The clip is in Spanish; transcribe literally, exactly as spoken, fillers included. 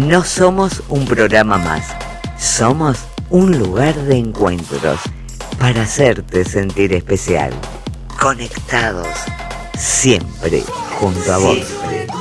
No somos un programa más, somos un lugar de encuentros para hacerte sentir especial. Conectados, siempre junto a vos. Siempre.